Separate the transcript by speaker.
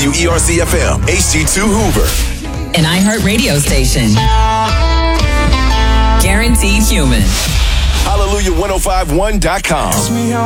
Speaker 1: WERC-FM, HD2 Hoover.
Speaker 2: An iHeartRadio station. Guaranteed human.
Speaker 1: Hallelujah1051.com.